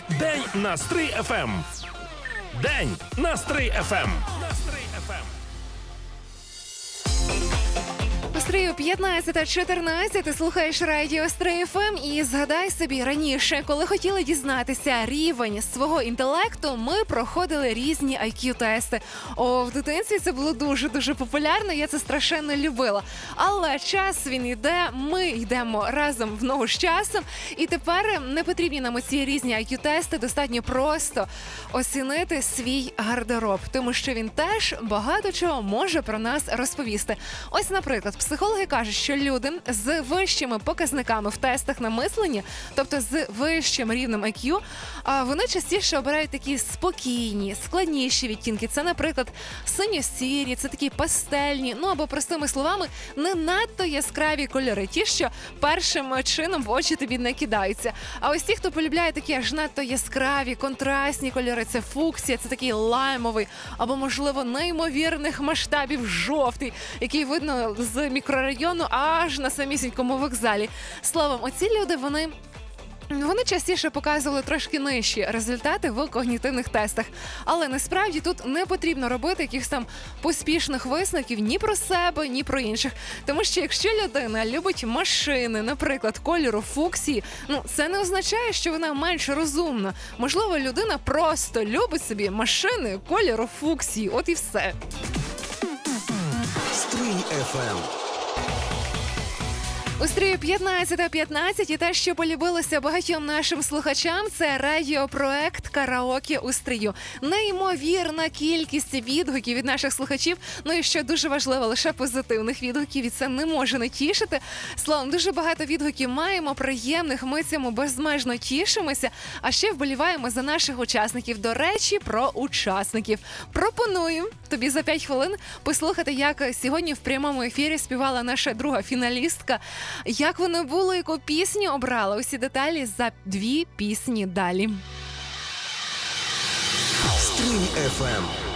День на Стрий ФМ. День на Стрий ФМ. Стрию 15:14, ти слухаєш радіо Стрий ФМ і згадай собі раніше, коли хотіли дізнатися рівень свого інтелекту, ми проходили різні IQ-тести. В дитинстві це було дуже-дуже популярно, я це страшенно любила. Але час він йде, ми йдемо разом в ногу з часом, і тепер не потрібні нам ці різні IQ-тести, достатньо просто оцінити свій гардероб, тому що він теж багато чого може про нас розповісти. Ось, наприклад, психологи кажуть, що люди з вищими показниками в тестах на мислення, тобто з вищим рівнем IQ, вони частіше обирають такі спокійні, складніші відтінки. Це, наприклад, синьо-сірі, це такі пастельні, або, простими словами, не надто яскраві кольори, ті, що першим чином в очі тобі не кидаються. А ось ті, хто полюбляє такі аж надто яскраві, контрастні кольори, це фуксія, це такий лаймовий, або, можливо, неймовірних масштабів жовтий, який видно з мікрорайону аж на самісінькому вокзалі. Словом, оці люди, вони частіше показували трошки нижчі результати в когнітивних тестах. Але насправді тут не потрібно робити якихось там поспішних висновків ні про себе, ні про інших. Тому що якщо людина любить машини, наприклад, кольору фуксії, це не означає, що вона менш розумна. Можливо, людина просто любить собі машини кольору фуксії. От і все. Стрий ФМ. У Стрію 15:15 і те, що полюбилося багатьом нашим слухачам, це радіопроект «Караоке у Стрию». Неймовірна кількість відгуків від наших слухачів, і що дуже важливо, лише позитивних відгуків, і це не може не тішити. Словом, дуже багато відгуків маємо, приємних, ми цьому безмежно тішимося, а ще вболіваємо за наших учасників. До речі, про учасників. Пропоную тобі за 5 хвилин послухати, як сьогодні в прямому ефірі співала наша друга фіналістка. Як воно було, яку пісню обрала? Усі деталі за 2 пісні далі. Стрий ФМ.